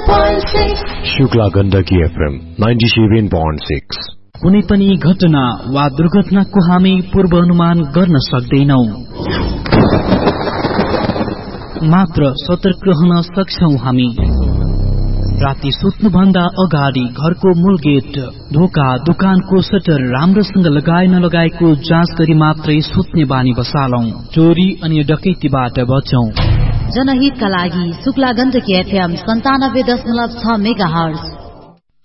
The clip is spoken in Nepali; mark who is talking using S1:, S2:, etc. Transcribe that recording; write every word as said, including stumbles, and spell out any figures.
S1: Shukla Gandaki FM ninety seven point six.
S2: कुनै पनि घटना वा दुर्घटनाको हामी पूर्वानुमान गर्न सक्दैनौ, मात्र सतर्क रहन सक्छौ हामी। राति सुत्नुभन्दा अगाडि घरको मूल गेट, ढोका, दोकानको सटर राम्रोसँग लगाए नलगाएको जाँच गरी मात्रै सुत्ने बानी बसालौं। चोरी अनि डकैतीबाट बचौं।
S3: जनहितका लागि शुक्ला गण्डकी एफएम सन्तानब्बे दशमलव छ मेगा हर्ज।